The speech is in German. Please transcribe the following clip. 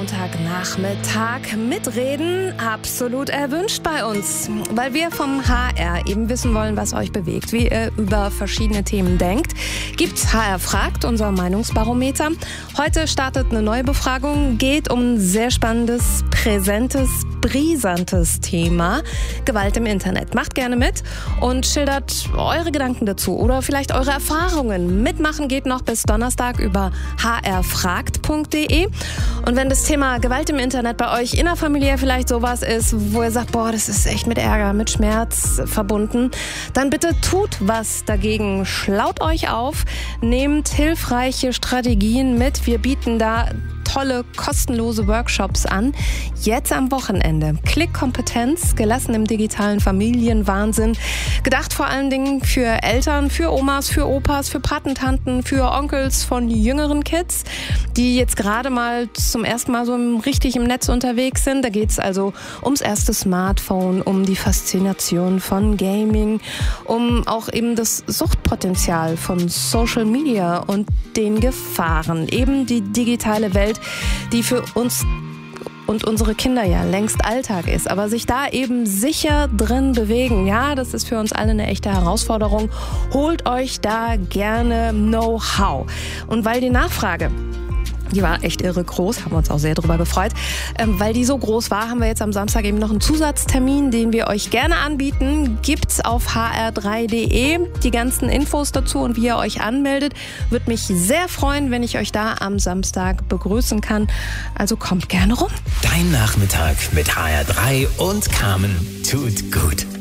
Montagnachmittag mitreden, absolut erwünscht bei uns, weil wir vom HR eben wissen wollen, was euch bewegt, wie ihr über verschiedene Themen denkt. Gibt's HR fragt, unser Meinungsbarometer. Heute startet eine neue Befragung, geht um ein sehr spannendes, präsentes, brisantes Thema, Gewalt im Internet. Macht gerne mit und schildert eure Gedanken dazu oder vielleicht eure Erfahrungen. Mitmachen geht noch bis Donnerstag über hrfragt.de. Und wenn das Thema Gewalt im Internet bei euch innerfamiliär vielleicht sowas ist, wo ihr sagt, boah, das ist echt mit Ärger, mit Schmerz verbunden, dann bitte tut was dagegen. Schlaut euch auf, nehmt hilfreiche Strategien mit. Wir bieten da tolle, kostenlose Workshops an. Jetzt am Wochenende. Klickkompetenz, gelassen im digitalen Familienwahnsinn. Gedacht vor allen Dingen für Eltern, für Omas, für Opas, für Patentanten, für Onkels von jüngeren Kids, die jetzt gerade mal zum ersten Mal so richtig im Netz unterwegs sind. Da geht es also ums erste Smartphone, um die Faszination von Gaming, um auch eben das Suchtpotenzial von Social Media und den Gefahren. Eben die digitale Welt, die für uns und unsere Kinder ja längst Alltag ist, aber sich da eben sicher drin bewegen, ja, das ist für uns alle eine echte Herausforderung. Holt euch da gerne Know-how. Und weil die Nachfrage, die war echt irre groß, haben wir uns auch sehr darüber gefreut. Weil die so groß war, haben wir jetzt am Samstag eben noch einen Zusatztermin, den wir euch gerne anbieten. Gibt's auf hr3.de die ganzen Infos dazu und wie ihr euch anmeldet. Würde mich sehr freuen, wenn ich euch da am Samstag begrüßen kann. Also kommt gerne rum. Dein Nachmittag mit HR3 und Carmen tut gut.